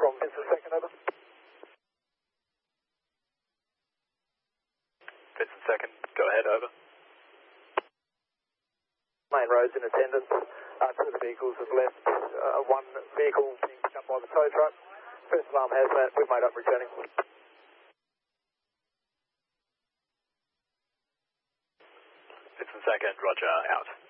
from Vincent second, over. Vincent second, go ahead, over. Main roads in attendance. Two of the vehicles have left. One vehicle being picked up by the tow truck. First alarm has that. We've made up returning. Vincent second, roger, out.